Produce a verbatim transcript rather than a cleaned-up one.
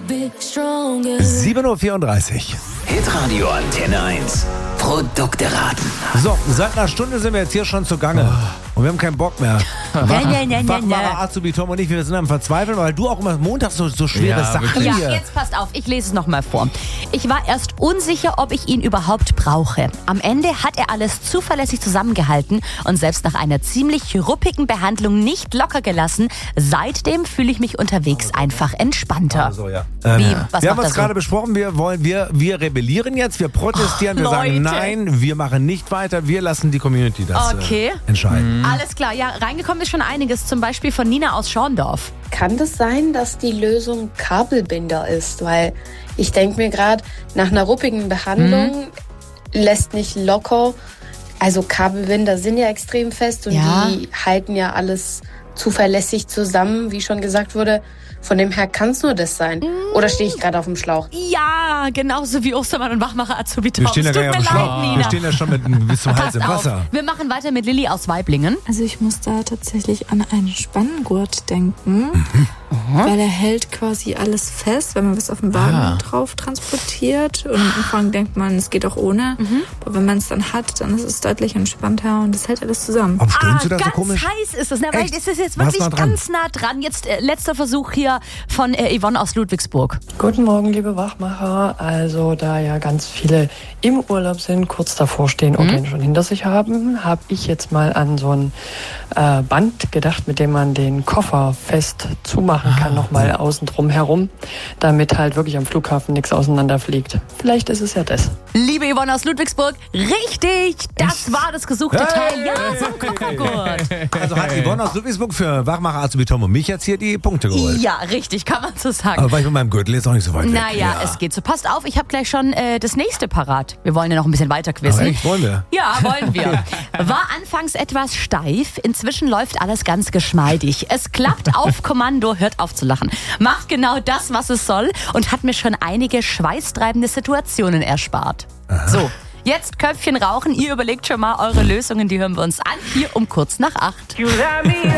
sieben Uhr vierunddreißig. Hitradio Antenne eins. Produkte raten. So, seit einer Stunde sind wir jetzt hier schon zugange. Und wir haben keinen Bock mehr. Wachmacher Azubi Tom und ich, wir sind am Verzweifeln, weil du auch immer montags so, so schwere Ja, Sachen Ja, hier. jetzt passt auf, ich lese es nochmal vor. Ich war erst unsicher, ob ich ihn überhaupt brauche. Am Ende hat er alles zuverlässig zusammengehalten und selbst nach einer ziemlich ruppigen Behandlung nicht locker gelassen. Seitdem fühle ich mich unterwegs einfach entspannter. Also, ja. Ähm, Wie? Was wir haben macht uns er so? gerade besprochen, wir wollen, wir, wir rebellieren jetzt, wir protestieren, Oh, wir sagen Leute. nein, wir machen nicht weiter, wir lassen die Community das Okay. äh, entscheiden. Alles klar, ja, reingekommen ist schon einiges, zum Beispiel von Nina aus Schorndorf. Kann das sein, dass die Lösung Kabelbinder ist? Weil ich denke mir gerade, nach einer ruppigen Behandlung lässt nicht locker. Also Kabelbinder sind ja extrem fest und Ja. die halten ja alles zuverlässig zusammen, wie schon gesagt wurde. Von dem her kann es nur das sein. Oder stehe ich gerade auf dem Schlauch? Ja, genauso wie Ostermann und Wachmacher Azubi Tom. Wir stehen ja Es tut gar nicht mir auf dem leid, Schlauch. Nina. Wir stehen ja schon mit bis zum Hals Passt im auf. Wasser. Wir machen weiter mit Lilly aus Weiblingen. Also ich muss da tatsächlich an einen Spanngurt denken, weil er hält quasi alles fest, wenn man was auf dem Wagen Ah. drauf transportiert. Und am Anfang denkt man, es geht auch ohne. Aber wenn man es dann hat, dann ist es deutlich entspannter und es hält alles zusammen. Warum stöhnst Ah, du da so ganz komisch? heiß ist es, ne? Weil Echt? es ist jetzt War's wirklich nah dran? ganz nah dran. Jetzt äh, letzter Versuch hier von äh, Yvonne aus Ludwigsburg. Guten Morgen, liebe Wachmacher. Also, da ja ganz viele im Urlaub sind, kurz davor stehen und den schon hinter sich haben, habe ich jetzt mal an so ein äh, Band gedacht, mit dem man den Koffer fest zumachen kann, nochmal außen drum herum, damit halt wirklich am Flughafen nichts auseinanderfliegt. Vielleicht ist es ja das. Liebe Yvonne aus Ludwigsburg, richtig, das war das gesuchte Teil. Ja, so ein Koffergurt. Also hat Yvonne aus Ludwigsburg für Wachmacher Azubi Tom und mich jetzt hier die Punkte geholt. Ja, richtig, kann man so sagen. Aber war ich mit meinem Gürtel jetzt auch nicht so weit weg. Naja, ja. es geht so. Passt auf, ich habe gleich schon äh, das nächste parat. Wir wollen ja noch ein bisschen weiter quizzen. Aber echt, wollen wir? Ja, wollen wir. War anfangs etwas steif, inzwischen läuft alles ganz geschmeidig. Es klappt auf Kommando, hört auf zu lachen. Macht genau das, was es soll und hat mir schon einige schweißtreibende Situationen erspart. So, jetzt Köpfchen rauchen. Ihr überlegt schon mal eure Lösungen, die hören wir uns an. Hier um kurz nach acht.